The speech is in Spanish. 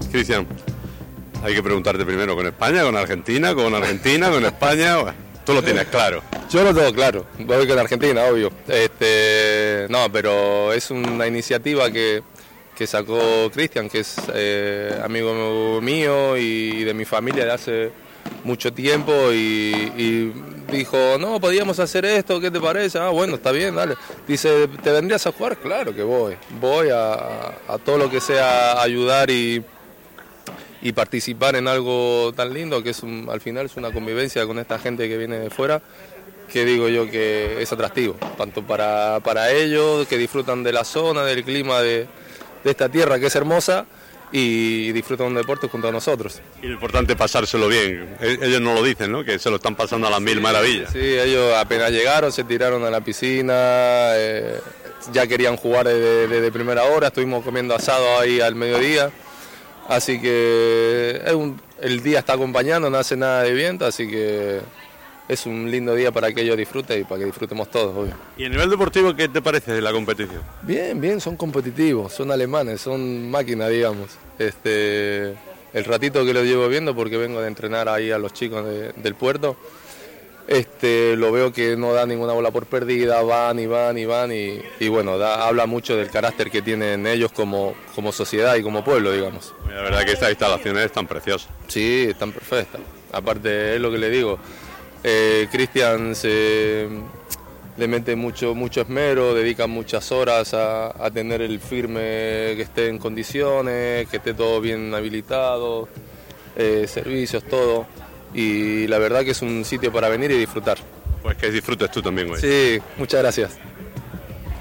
Cristian, hay que preguntarte primero, ¿con España, con Argentina, con España? Bueno, tú lo tienes claro. Yo lo tengo claro, voy con Argentina, obvio. No, pero es una iniciativa que sacó Cristian, que es amigo mío y de mi familia de hace mucho tiempo, y dijo, no, podíamos hacer esto, ¿qué te parece? Ah, bueno, está bien, dale. Dice, ¿te vendrías a jugar? Claro que voy a todo lo que sea ayudar y participar en algo tan lindo, que al final es una convivencia con esta gente que viene de fuera, que digo yo que es atractivo, tanto para ellos, que disfrutan de la zona, del clima de esta tierra que es hermosa, y disfrutan un deporte junto a nosotros. Y lo importante es pasárselo bien. Ellos no lo dicen, ¿no? Que se lo están pasando a las mil maravillas. Sí, ellos apenas llegaron, se tiraron a la piscina, ya querían jugar desde primera hora, estuvimos comiendo asado ahí al mediodía, así que el día está acompañando, no hace nada de viento, así que es un lindo día para que ellos disfruten y para que disfrutemos todos, obvio. ¿Y a nivel deportivo qué te parece de la competición? Bien, son competitivos, son alemanes, son máquinas, digamos. El ratito que lo llevo viendo, porque vengo de entrenar ahí a los chicos del puerto, lo veo que no da ninguna bola por perdida, van y bueno, habla mucho del carácter que tienen ellos como sociedad y como pueblo, digamos. La verdad que estas instalaciones están preciosas. Sí, están perfectas. Aparte, es lo que le digo, Cristian le mete mucho esmero, dedica muchas horas a tener el firme, que esté en condiciones, que esté todo bien habilitado, servicios, todo. Y la verdad que es un sitio para venir y disfrutar. Pues que disfrutes tú también, güey. Sí, muchas gracias.